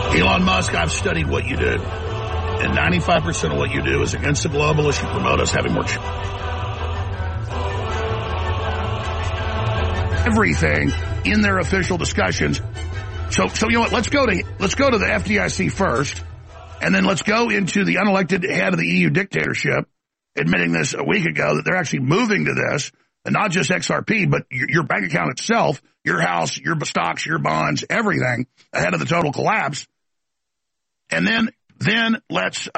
Elon Musk, I've studied what you do. And 95% of what you do is against the globalists. You promote us having more everything in their official discussions. So you know what? Let's go to the FDIC first, and then let's go into the unelected head of the EU dictatorship, admitting this a week ago that they're actually moving to this, and not just XRP, but your bank account itself, your house, your stocks, your bonds, everything ahead of the total collapse. And then let's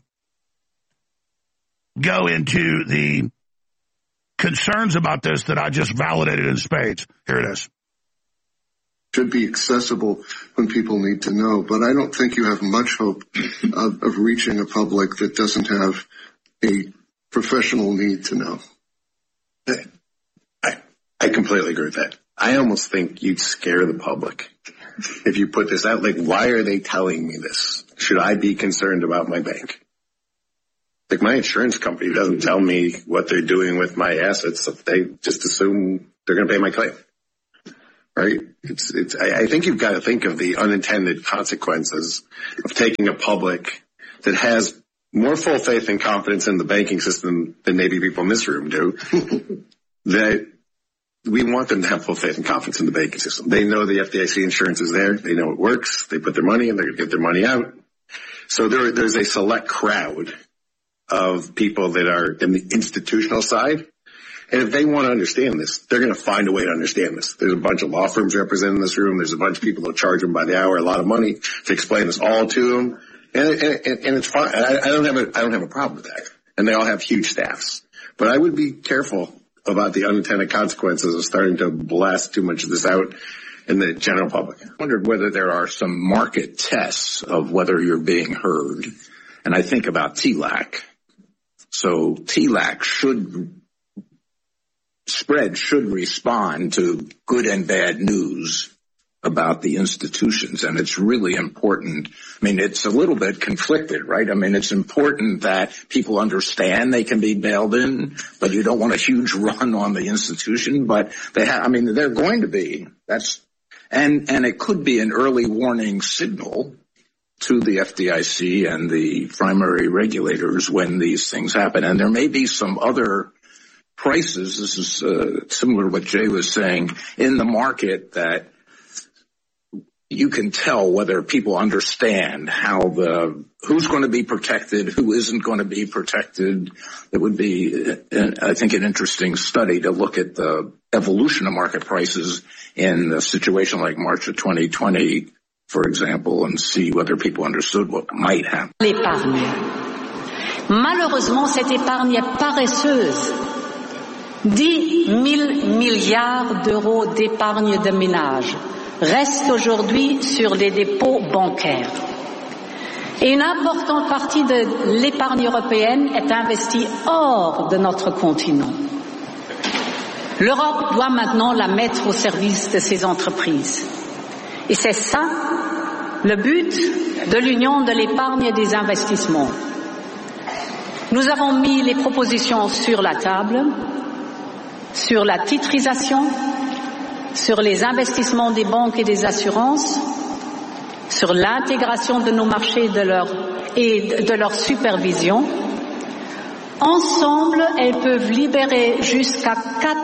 go into the concerns about this that I just validated in spades. Here it is. Should be accessible when people need to know, but I don't think you have much hope of reaching a public that doesn't have a professional need to know. I completely agree with that. I almost think you'd scare the public if you put this out. Like, why are they telling me this? Should I be concerned about my bank? Like, my insurance company doesn't tell me what they're doing with my assets. They just assume they're going to pay my claim. Right? I think you've got to think of the unintended consequences of taking a public that has more full faith and confidence in the banking system than maybe people in this room do. That we want them to have full faith and confidence in the banking system. They know the FDIC insurance is there. They know it works. They put their money in. They're going to get their money out. So there's a select crowd of people that are in the institutional side. And if they want to understand this, they're going to find a way to understand this. There's a bunch of law firms represented in this room. There's a bunch of people that charge them by the hour a lot of money to explain this all to them. And it's fine. I don't have a problem with that. And they all have huge staffs. But I would be careful about the unintended consequences of starting to blast too much of this out in the general public. I wondered whether there are some market tests of whether you're being heard. And I think about TLAC. So TLAC should respond to good and bad news about the institutions, and it's really important. I mean, it's a little bit conflicted, right? I mean, it's important that people understand they can be bailed in, but you don't want a huge run on the institution. But they're going to be. And it could be an early warning signal to the FDIC and the primary regulators when these things happen. And there may be some other prices. This is similar to what Jay was saying in the market that you can tell whether people understand who's going to be protected, who isn't going to be protected. It would be, I think, an interesting study to look at the evolution of market prices in a situation like March of 2020, for example, and see whether people understood what might happen. L'épargne. Malheureusement, cette épargne paresseuse, 10 000 milliards d'euros d'épargne de ménage reste aujourd'hui sur les dépôts bancaires. Et une importante partie de l'épargne européenne est investie hors de notre continent. L'Europe doit maintenant la mettre au service de ses entreprises. Et c'est ça le but de l'Union de l'épargne et des investissements. Nous avons mis les propositions sur la table, sur la titrisation, sur les investissements des banques et des assurances, sur l'intégration de nos marchés et de leur supervision. Ensemble, elles peuvent libérer jusqu'à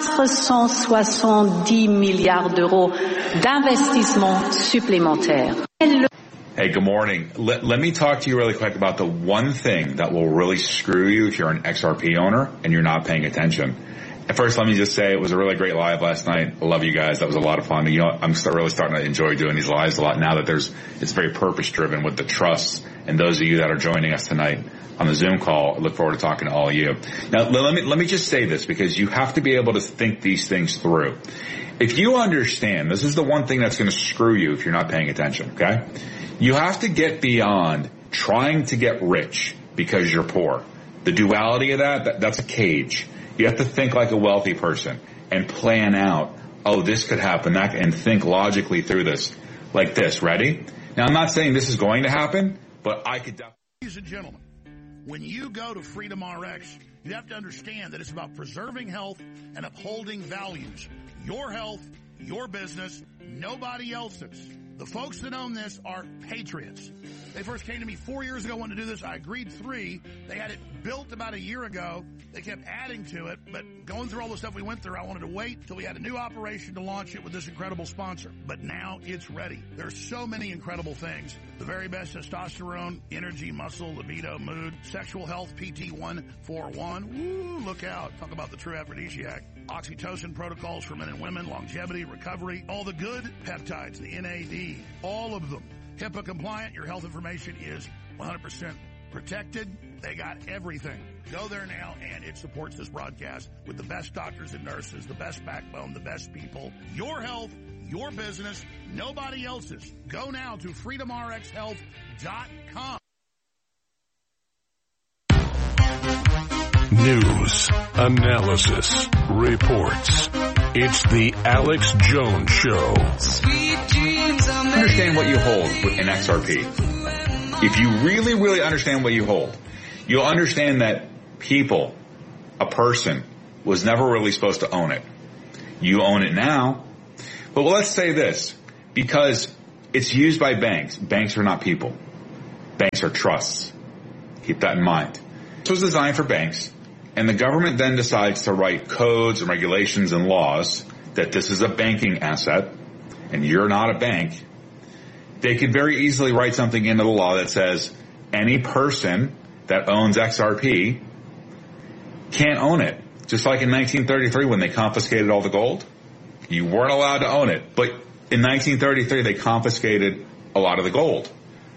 470 milliards d'euros d'investissements supplémentaires. Hey, good morning. Let me talk to you really quick about the one thing that will really screw you if you're an XRP owner and you're not paying attention. At first, let me just say it was a really great live last night. I love you guys. That was a lot of fun. You know, I'm really starting to enjoy doing these lives a lot now that it's very purpose driven with the trusts. And those of you that are joining us tonight on the Zoom call, I look forward to talking to all of you. Now, let me just say this because you have to be able to think these things through. If you understand, this is the one thing that's going to screw you if you're not paying attention, okay? You have to get beyond trying to get rich because you're poor. The duality of that's a cage. You have to think like a wealthy person and plan out, oh, this could happen, that, and think logically through this like this. Ready? Now, I'm not saying this is going to happen, but I could definitely. Ladies and gentlemen, when you go to Freedom RX, you have to understand that it's about preserving health and upholding values. Your health, your business, nobody else's. The folks that own this are patriots. They first came to me 4 years ago wanting to do this. I agreed 3. They had it built about a year ago. They kept adding to it, but going through all the stuff we went through, I wanted to wait till we had a new operation to launch it with this incredible sponsor. But now it's ready. There's so many incredible things. The very best testosterone, energy, muscle, libido, mood, sexual health, PT141. Woo, look out. Talk about the true aphrodisiac. Oxytocin protocols for men and women, longevity, recovery, all the good peptides, the NAD, all of them. HIPAA compliant. Your health information is 100% protected. They got everything. Go there now, and it supports this broadcast with the best doctors and nurses, the best backbone, the best people. Your health, your business, nobody else's. Go now to freedomrxhealth.com. News, analysis, reports. It's the Alex Jones Show. Understand what you hold in XRP. If you really, really understand what you hold, you'll understand that people, a person, was never really supposed to own it. You own it now. But let's say this, because it's used by banks. Banks are not people. Banks are trusts. Keep that in mind. This was designed for banks, and the government then decides to write codes and regulations and laws that this is a banking asset, and you're not a bank. They could very easily write something into the law that says any person that owns XRP can't own it. Just like in 1933 when they confiscated all the gold. You weren't allowed to own it. But in 1933 they confiscated a lot of the gold.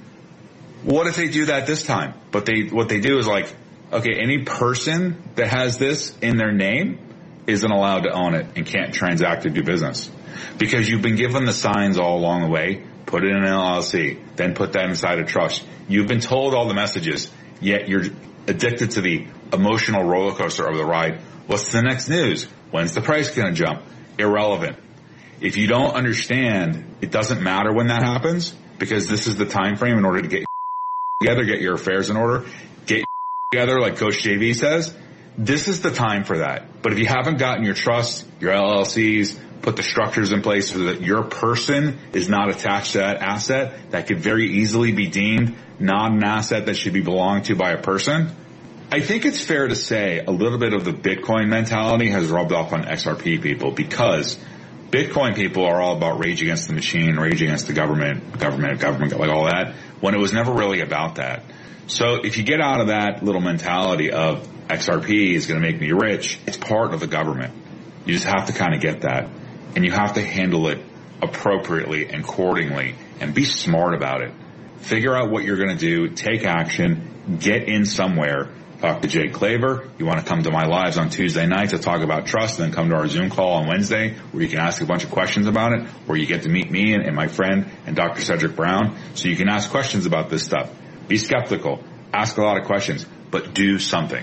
What if they do that this time? But what they do is like, okay, any person that has this in their name isn't allowed to own it and can't transact or do business. Because you've been given the signs all along the way. Put it in an LLC, then put that inside a trust. You've been told all the messages, yet you're addicted to the emotional roller coaster of the ride. What's the next news? When's the price going to jump? Irrelevant. If you don't understand, it doesn't matter when that happens, because this is the time frame in order to get together, get your affairs in order, get together, like Coach JV says. This is the time for that. But if you haven't gotten your trust, your LLCs, put the structures in place so that your person is not attached to that asset that could very easily be deemed not an asset that should be belonged to by a person. I think it's fair to say a little bit of the Bitcoin mentality has rubbed off on XRP people, because Bitcoin people are all about rage against the machine, rage against the government, like all that, when it was never really about that. So if you get out of that little mentality of XRP is going to make me rich, it's part of the government. You just have to kind of get that. And you have to handle it appropriately and accordingly and be smart about it. Figure out what you're going to do. Take action. Get in somewhere. Talk to Jake Claver. You want to come to my lives on Tuesday night to talk about trust, and then come to our Zoom call on Wednesday where you can ask a bunch of questions about it, where you get to meet me and my friend and Dr. Cedric Brown, so you can ask questions about this stuff. Be skeptical. Ask a lot of questions, but do something.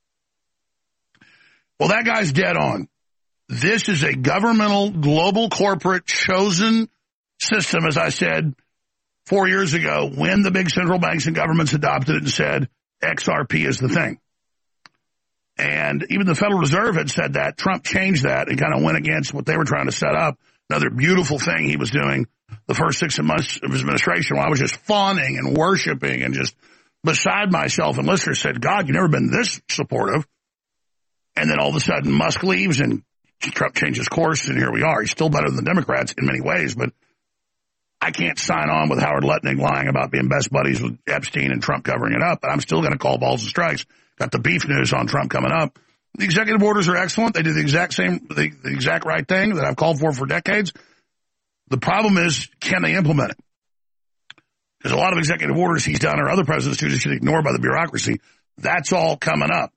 Well, that guy's dead on. This is a governmental, global, corporate, chosen system, as I said 4 years ago, when the big central banks and governments adopted it and said XRP is the thing. And even the Federal Reserve had said that. Trump changed that and kind of went against what they were trying to set up. Another beautiful thing he was doing the first 6 months of his administration, while I was just fawning and worshiping and just beside myself. And listeners said, God, you've never been this supportive. And then all of a sudden Musk leaves and Trump changes course, and here we are. He's still better than the Democrats in many ways, but I can't sign on with Howard Lutnick lying about being best buddies with Epstein and Trump covering it up, but I'm still going to call balls and strikes. Got the beef news on Trump coming up. The executive orders are excellent. They do the exact right thing that I've called for decades. The problem is, can they implement it? There's a lot of executive orders he's done, or other presidents who just get ignored by the bureaucracy. That's all coming up.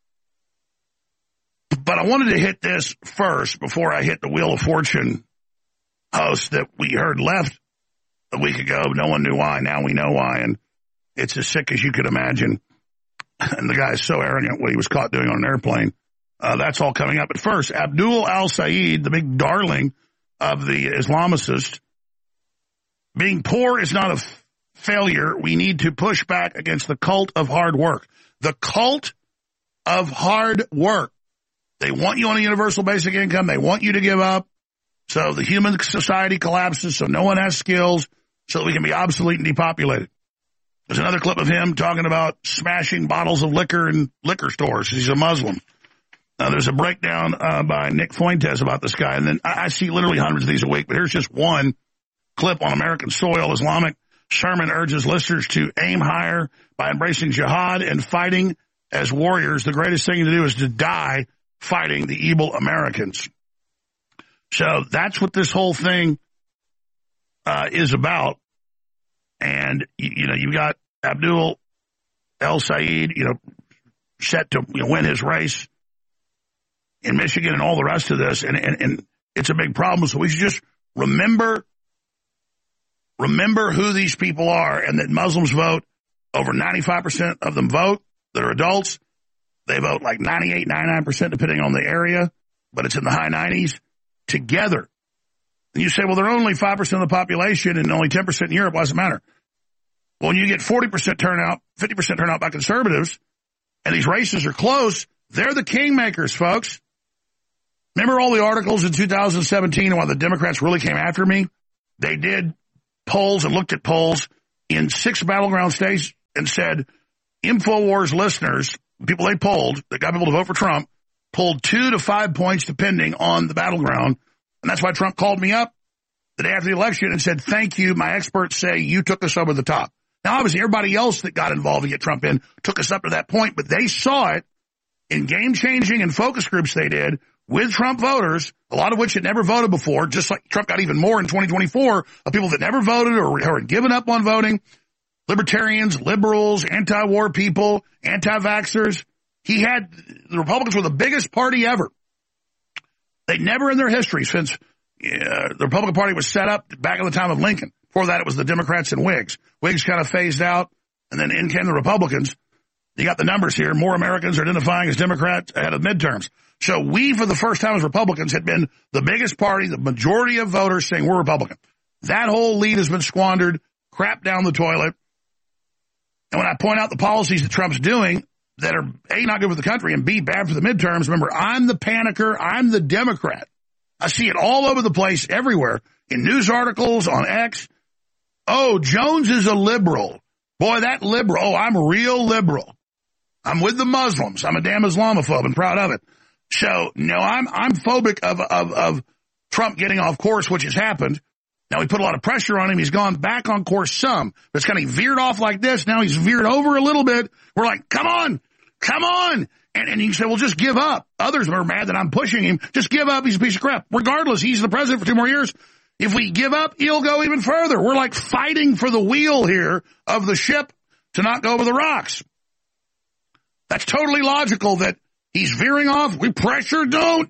But I wanted to hit this first before I hit the Wheel of Fortune host that we heard left a week ago. No one knew why. Now we know why. And it's as sick as you could imagine. And the guy is so arrogant what he was caught doing on an airplane. That's all coming up. But first, Abdul al-Sayed, the big darling of the Islamicists, being poor is not a failure. We need to push back against the cult of hard work. The cult of hard work. They want you on a universal basic income. They want you to give up So the human society collapses, so no one has skills, so that we can be obsolete and depopulated. There's another clip of him talking about smashing bottles of liquor in liquor stores. He's a Muslim. There's a breakdown by Nick Fuentes about this guy, and then I see literally hundreds of these a week, but here's just one clip on American soil. Islamic sermon urges listeners to aim higher by embracing jihad and fighting as warriors. The greatest thing to do is to die fighting the evil Americans. So that's what this whole thing is about. And, you've got Abdul El Sayed, set to win his race in Michigan and all the rest of this. And it's a big problem. So we should just remember who these people are, and that Muslims vote. Over 95% of them vote. They're adults. They vote like 98, 99% depending on the area, but it's in the high 90s together. And you say, well, they're only 5% of the population and only 10% in Europe. Why does it matter? Well, when you get 40% turnout, 50% turnout by conservatives, and these races are close, they're the kingmakers, folks. Remember all the articles in 2017 and why the Democrats really came after me? They did polls and looked at polls in 6 battleground states and said, InfoWars listeners, people they polled, that got people to vote for Trump, pulled 2 to 5 points depending on the battleground. And that's why Trump called me up the day after the election and said, thank you. My experts say you took us over the top. Now, obviously, everybody else that got involved to get Trump in took us up to that point, but they saw it in game-changing and focus groups they did with Trump voters, a lot of which had never voted before, just like Trump got even more in 2024 of people that never voted or had given up on voting, libertarians, liberals, anti-war people, anti-vaxxers. The Republicans were the biggest party ever. They never in their history since the Republican Party was set up back in the time of Lincoln. Before that, it was the Democrats and Whigs. Whigs kind of phased out, and then in came the Republicans. You got the numbers here. More Americans are identifying as Democrats ahead of midterms. So we, for the first time as Republicans, had been the biggest party, the majority of voters saying we're Republican. That whole lead has been squandered, crap down the toilet. And when I point out the policies that Trump's doing that are, A, not good for the country, and B, bad for the midterms, remember, I'm the panicker, I'm the Democrat. I see it all over the place, everywhere, in news articles, on X. Oh, Jones is a liberal. Boy, that liberal. Oh, I'm real liberal. I'm with the Muslims. I'm a damn Islamophobe and proud of it. So, no, I'm phobic of Trump getting off course, which has happened. Now, we put a lot of pressure on him. He's gone back on course some. But it's kind of veered off like this. Now he's veered over a little bit. We're like, come on. And you say, well, just give up. Others are mad that I'm pushing him. Just give up. He's a piece of crap. Regardless, he's the president for 2 more years. If we give up, he'll go even further. We're like fighting for the wheel here of the ship to not go over the rocks. That's totally logical that he's veering off. We pressure, no.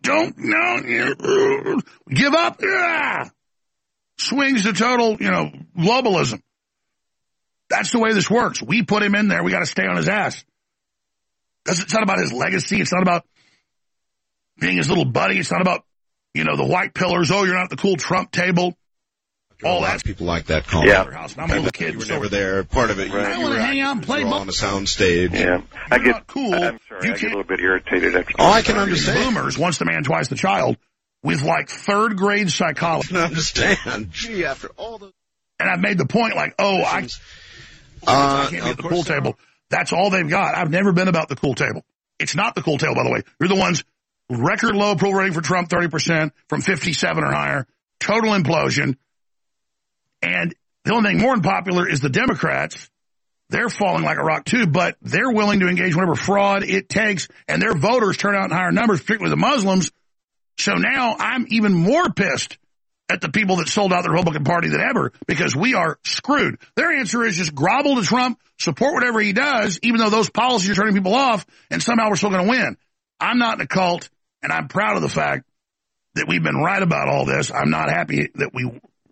Give up, yeah. Swings to total, globalism. That's the way this works. We put him in there. We got to stay on his ass. It's not about his legacy. It's not about being his little buddy. It's not about, the white pillars. Oh, you're not at the cool Trump table. All that. People like that call. Yeah. I'm a little kid. You were never there. Part of it. I want to hang out and play ball on a sound stage. Yeah. I get cool. I'm sorry. I get a little bit irritated. I can understand. Boomers, once the man, twice the child, with like 3rd grade psychology. I can understand. Gee, after all the. And I've made the point like, I can't be at the pool table. That's all they've got. I've never been about the cool table. It's not the cool table, by the way. You're the ones record low approval rating for Trump, 30% from 57 or higher. Total implosion. And the only thing more unpopular is the Democrats. They're falling like a rock too, but they're willing to engage whatever fraud it takes, and their voters turn out in higher numbers, particularly the Muslims. So now I'm even more pissed at the people that sold out the Republican Party than ever, because we are screwed. Their answer is just grovel to Trump, support whatever he does, even though those policies are turning people off, and somehow we're still going to win. I'm not in a cult, and I'm proud of the fact that we've been right about all this. I'm not happy that we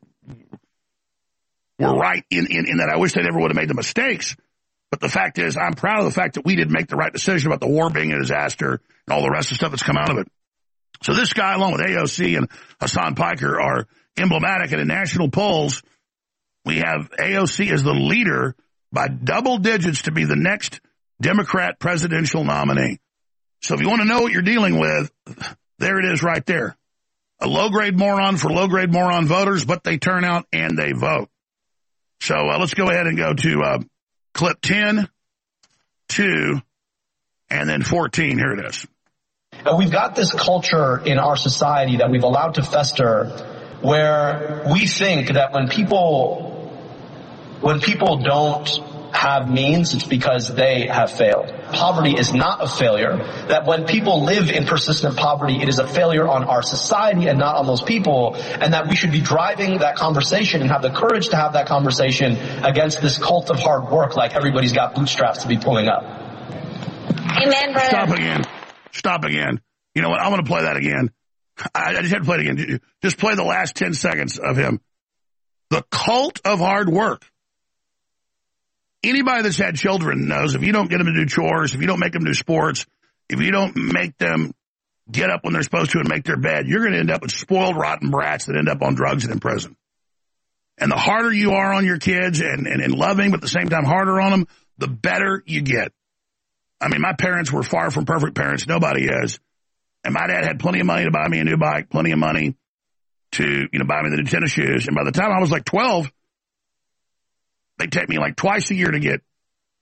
were right in that. I wish they never would have made the mistakes. But the fact is, I'm proud of the fact that we did make the right decision about the war being a disaster and all the rest of the stuff that's come out of it. So this guy, along with AOC and Hassan Piker, are emblematic. And in national polls, we have AOC as the leader by double digits to be the next Democrat presidential nominee. So if you want to know what you're dealing with, there it is right there. a low-grade moron for low-grade moron voters, but they turn out and they vote. So let's go ahead and go to clip 10, 2, and then 14. Here it is. And we've got this culture in our society that we've allowed to fester where we think that when people don't have means, it's because they have failed. Poverty is not a failure. That when people live in persistent poverty, it is a failure on our society and not on those people, and that we should be driving that conversation and have the courage to have that conversation against this cult of hard work like everybody's got bootstraps to be pulling up. Amen, brother. Stop again. You know what? I want to play that again. I just had to play it again. Just play the last 10 seconds of him. The cult of hard work. Anybody that's had children knows if you don't get them to do chores, if you don't make them do sports, if you don't make them get up when they're supposed to and make their bed, you're going to end up with spoiled, rotten brats that end up on drugs and in prison. And the harder you are on your kids and loving, but at the same time harder on them, the better you get. I mean, my parents were far from perfect parents. Nobody is. And my dad had plenty of money to buy me a new bike, plenty of money to, buy me the new tennis shoes. And by the time I was like 12, they'd take me like twice a year to get